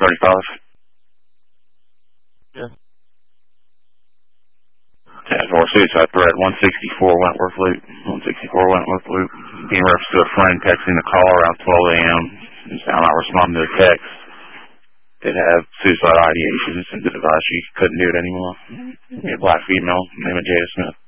35. Yeah. 10-4 suicide threat, 164 Wentworth Loop. 164 Wentworth Loop. Being referenced to a friend texting the caller around 12 a.m. He's now not responding to the text. Did have suicide ideations and the device she couldn't do it anymore. A black female named Jada Smith.